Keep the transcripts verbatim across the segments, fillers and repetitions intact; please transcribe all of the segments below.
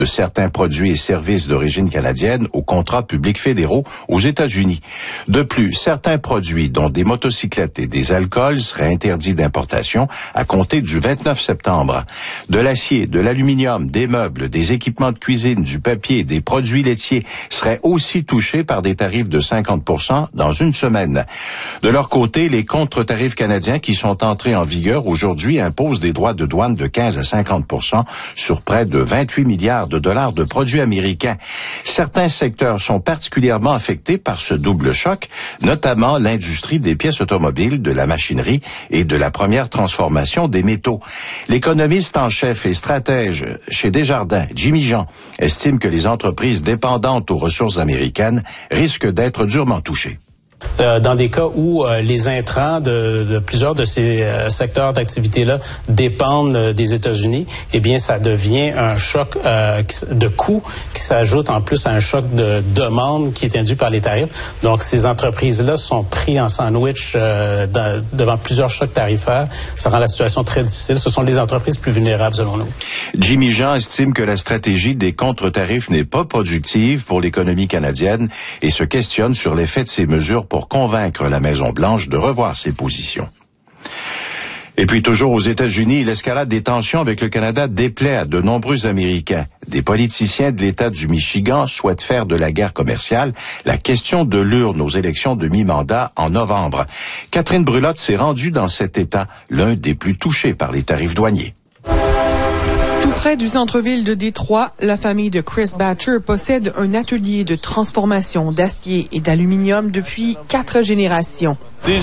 de certains produits et services d'origine canadienne aux contrats publics fédéraux aux États-Unis. De plus, certains produits, dont des motocyclettes et des alcools, seraient interdits d'importation à compter du vingt-neuf septembre. De l'acier, de l'aluminium, des meubles, des équipements de cuisine, du papier, des produits laitiers seraient aussi touchés par des tarifs de cinquante pour cent dans une semaine. De leur côté, les contre-tarifs canadiens qui sont entrés en vigueur aujourd'hui imposent des droits de douane de quinze à cinquante pour cent sur près de vingt-huit milliards de dollars de produits américains. Certains secteurs sont particulièrement affectés par ce double choc, notamment l'industrie des pièces automobiles, de la machinerie et de la première transformation des métaux. L'économiste en chef et stratège chez Desjardins, Jimmy Jean, estime que les entreprises dépendantes aux ressources américaines risquent d'être durement touchées. Euh, dans des cas où euh, les intrants de, de plusieurs de ces euh, secteurs d'activité-là dépendent euh, des États-Unis, eh bien, ça devient un choc euh, de coûts qui s'ajoute en plus à un choc de demande qui est induit par les tarifs. Donc, ces entreprises-là sont prises en sandwich euh, dans, devant plusieurs chocs tarifaires. Ça rend la situation très difficile. Ce sont les entreprises plus vulnérables, selon nous. Jimmy Jean estime que la stratégie des contre-tarifs n'est pas productive pour l'économie canadienne et se questionne sur l'effet de ces mesures pour convaincre la Maison-Blanche de revoir ses positions. Et puis toujours aux États-Unis, l'escalade des tensions avec le Canada déplaît à de nombreux Américains. Des politiciens de l'État du Michigan souhaitent faire de la guerre commerciale la question de l'urne aux élections de mi-mandat en novembre. Catherine Brulotte s'est rendue dans cet État, l'un des plus touchés par les tarifs douaniers. Tout près du centre-ville de Détroit, la famille de Chris Batcher possède un atelier de transformation d'acier et d'aluminium depuis quatre générations.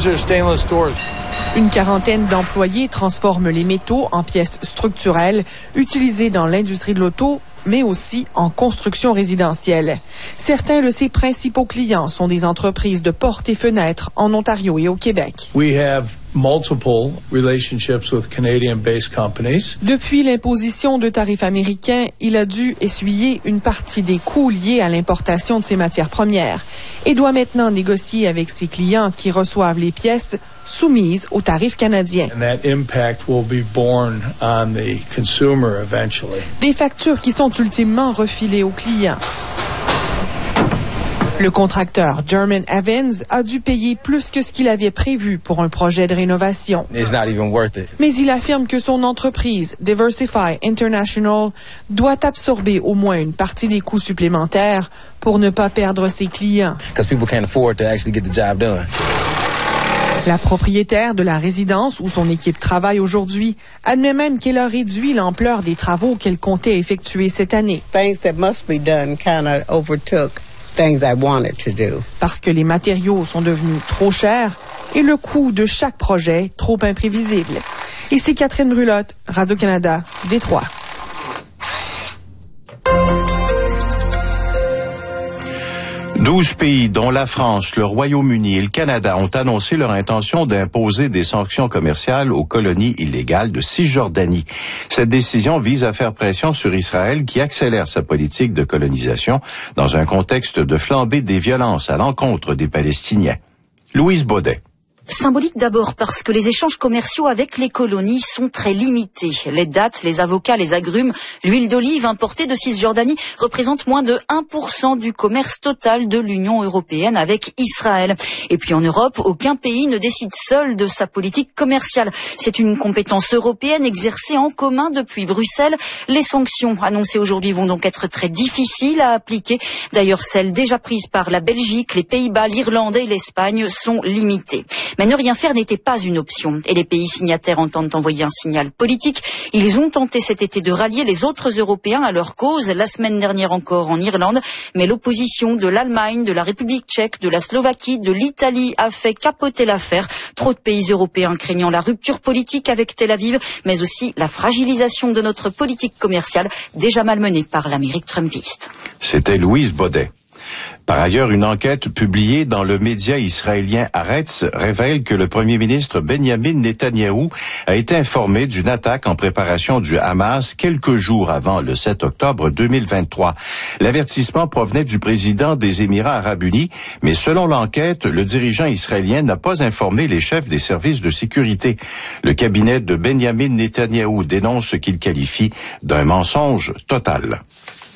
Une quarantaine d'employés transforment les métaux en pièces structurelles utilisées dans l'industrie de l'auto, mais aussi en construction résidentielle. Certains de ses principaux clients sont des entreprises de portes et fenêtres en Ontario et au Québec. We have multiple relationships with Canadian-based companies. Depuis l'imposition de tarifs américains, il a dû essuyer une partie des coûts liés à l'importation de ses matières premières et doit maintenant négocier avec ses clients qui reçoivent les pièces soumises aux tarifs canadiens. And that impact will be borne on the consumer eventually. Des factures qui sont ultimement refilées aux clients. Le contracteur German Evans a dû payer plus que ce qu'il avait prévu pour un projet de rénovation. It's not even worth it. Mais il affirme que son entreprise, Diversify International, doit absorber au moins une partie des coûts supplémentaires pour ne pas perdre ses clients. Because people can't afford to actually get the job done. La propriétaire de la résidence où son équipe travaille aujourd'hui admet même qu'elle a réduit l'ampleur des travaux qu'elle comptait effectuer cette année. Things that must be done kind of overtook things I wanted to do. Parce que les matériaux sont devenus trop chers et le coût de chaque projet trop imprévisible. Ici Catherine Brulotte, Radio-Canada, Détroit. Douze pays, dont la France, le Royaume-Uni et le Canada, ont annoncé leur intention d'imposer des sanctions commerciales aux colonies illégales de Cisjordanie. Cette décision vise à faire pression sur Israël qui accélère sa politique de colonisation dans un contexte de flambée des violences à l'encontre des Palestiniens. Louise Baudet. Symbolique d'abord parce que les échanges commerciaux avec les colonies sont très limités. Les dattes, les avocats, les agrumes, l'huile d'olive importée de Cisjordanie représentent moins de un pour cent du commerce total de l'Union européenne avec Israël. Et puis en Europe, aucun pays ne décide seul de sa politique commerciale. C'est une compétence européenne exercée en commun depuis Bruxelles. Les sanctions annoncées aujourd'hui vont donc être très difficiles à appliquer. D'ailleurs, celles déjà prises par la Belgique, les Pays-Bas, l'Irlande et l'Espagne sont limitées. Mais ne rien faire n'était pas une option. Et les pays signataires entendent envoyer un signal politique. Ils ont tenté cet été de rallier les autres Européens à leur cause, la semaine dernière encore en Irlande. Mais l'opposition de l'Allemagne, de la République tchèque, de la Slovaquie, de l'Italie a fait capoter l'affaire. Trop de pays européens craignant la rupture politique avec Tel Aviv, mais aussi la fragilisation de notre politique commerciale, déjà malmenée par l'Amérique trumpiste. C'était Louise Baudet. Par ailleurs, une enquête publiée dans le média israélien Haaretz révèle que le premier ministre Benjamin Netanyahou a été informé d'une attaque en préparation du Hamas quelques jours avant le sept octobre deux mille vingt-trois. L'avertissement provenait du président des Émirats arabes unis, mais selon l'enquête, le dirigeant israélien n'a pas informé les chefs des services de sécurité. Le cabinet de Benjamin Netanyahou dénonce ce qu'il qualifie d'un mensonge total.